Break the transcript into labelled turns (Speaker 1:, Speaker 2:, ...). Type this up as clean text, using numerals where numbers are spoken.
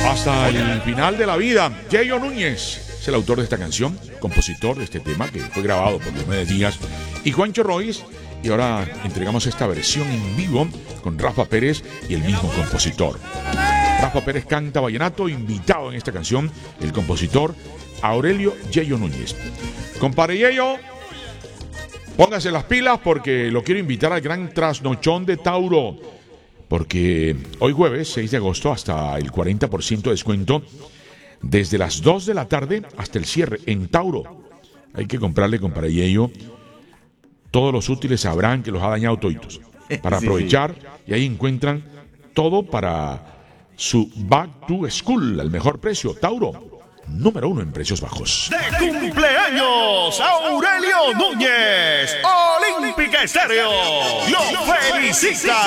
Speaker 1: Hasta el final de la vida. Yayo Núñez es el autor de esta canción, compositor de este tema que fue grabado por Diomedes Díaz y Juancho Royce. Y ahora entregamos esta versión en vivo con Rafa Pérez y el mismo compositor. Rafa Pérez canta vallenato, invitado en esta canción el compositor Aurelio Yayo Núñez. Compadre Yayo, póngase las pilas porque lo quiero invitar al gran trasnochón de Tauro. Porque hoy jueves 6 de agosto hasta el 40% de descuento desde las 2 de la tarde hasta el cierre en Tauro. Hay que comprarle, compadre Yayo, todos los útiles a Abraham que los ha dañado toditos para aprovechar. Y ahí encuentran todo para su Back to School al mejor precio. Tauro, número 1 en precios bajos.
Speaker 2: ¡De cumpleaños, Aurelio Núñez! Olímpica Estéreo lo felicita.